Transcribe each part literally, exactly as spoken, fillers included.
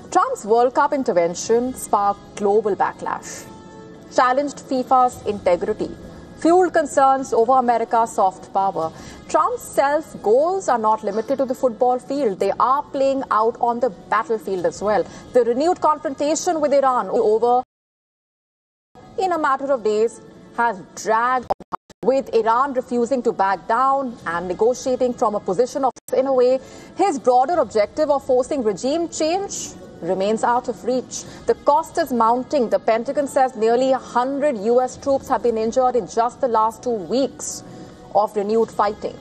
Trump's World Cup intervention sparked global backlash, challenged FIFA's integrity, fueled concerns over America's soft power. Trump's self-goals are not limited to the football field. They are playing out on the battlefield as well. The renewed confrontation with Iran over in a matter of days has dragged on, with Iran refusing to back down and negotiating from a position of, in a way, his broader objective of forcing regime change remains out of reach. The cost is mounting. The Pentagon says nearly one hundred U S troops have been injured in just the last two weeks of renewed fighting.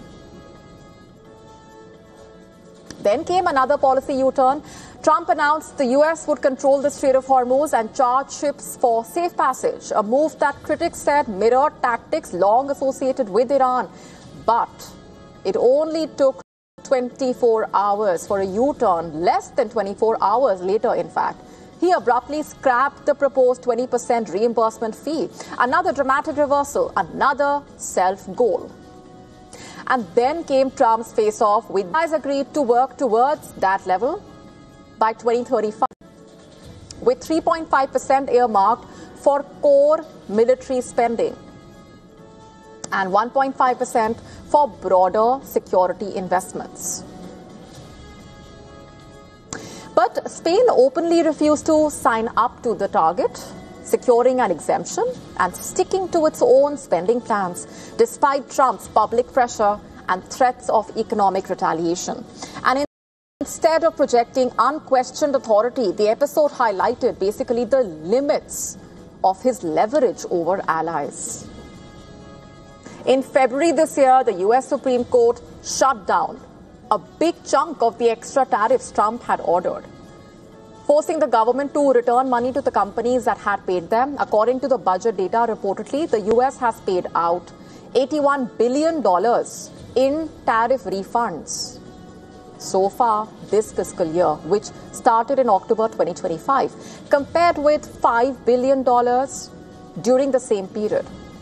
Then came another policy U-turn. Trump announced the U S would control the Strait of Hormuz and charge ships for safe passage, a move that critics said mirrored tactics long associated with Iran. But it only took twenty-four hours for a U-turn, less than twenty-four hours later, in fact. He abruptly scrapped the proposed twenty percent reimbursement fee. Another dramatic reversal, another self-goal. And then came Trump's face-off with guys agreed to work towards that level by twenty thirty-five, with three point five percent earmarked for core military spending and one point five percent for broader security investments. But Spain openly refused to sign up to the target, securing an exemption and sticking to its own spending plans, despite Trump's public pressure and threats of economic retaliation. And instead of projecting unquestioned authority, the episode highlighted basically the limits of his leverage over allies. In February this year, the U S Supreme Court shut down a big chunk of the extra tariffs Trump had ordered, forcing the government to return money to the companies that had paid them. According to the budget data, reportedly, the U S has paid out eighty-one billion dollars in tariff refunds so far this fiscal year, which started in October twenty twenty-five, compared with five billion dollars during the same period.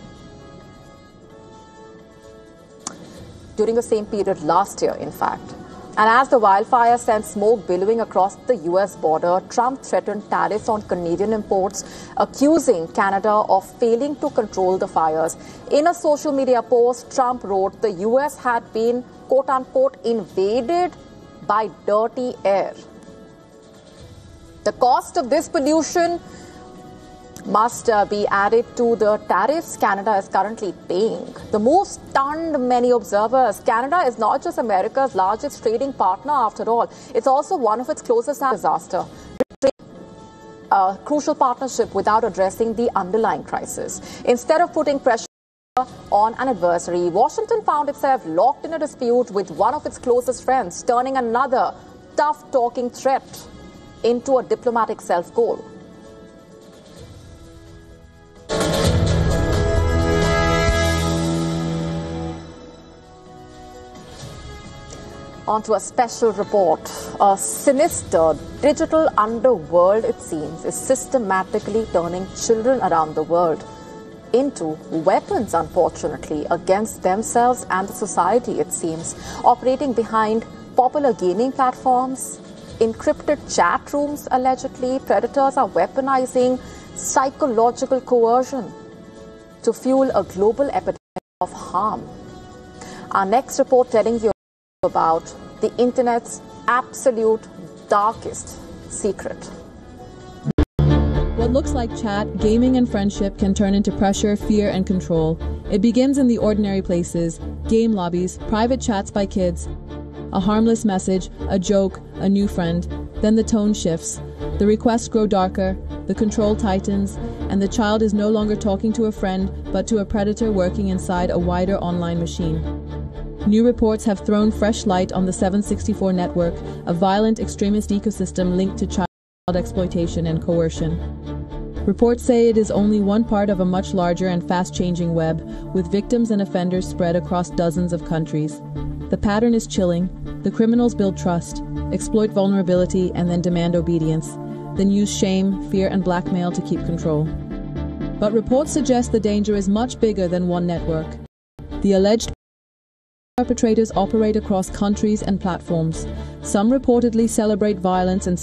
During the same period last year, in fact. And as the wildfire sent smoke billowing across the U S border, Trump threatened tariffs on Canadian imports, accusing Canada of failing to control the fires. In a social media post, Trump wrote the U S had been, quote-unquote, invaded by dirty air. The cost of this pollution must uh, be added to the tariffs Canada is currently paying. The move stunned many observers. Canada is not just America's largest trading partner, after all. It's also one of its closest disaster. A crucial partnership without addressing the underlying crisis. Instead of putting pressure on an adversary, Washington found itself locked in a dispute with one of its closest friends, turning another tough-talking threat into a diplomatic self-goal. Onto a special report. A sinister digital underworld, it seems, is systematically turning children around the world into weapons, unfortunately, against themselves and the society, it seems. Operating behind popular gaming platforms, encrypted chat rooms, allegedly, predators are weaponizing psychological coercion to fuel a global epidemic of harm. Our next report telling you about the internet's absolute darkest secret. What looks like chat, gaming, and friendship can turn into pressure, fear, and control. It begins in the ordinary places: game lobbies, private chats by kids, a harmless message, a joke, a new friend. Then the tone shifts. The requests grow darker, the control tightens, and the child is no longer talking to a friend, but to a predator working inside a wider online machine. New reports have thrown fresh light on the seven sixty-four network, a violent extremist ecosystem linked to child exploitation and coercion. Reports say it is only one part of a much larger and fast-changing web, with victims and offenders spread across dozens of countries. The pattern is chilling. The criminals build trust, exploit vulnerability, and then demand obedience, then use shame, fear, and blackmail to keep control. But reports suggest the danger is much bigger than one network. The alleged perpetrators operate across countries and platforms. Some reportedly celebrate violence and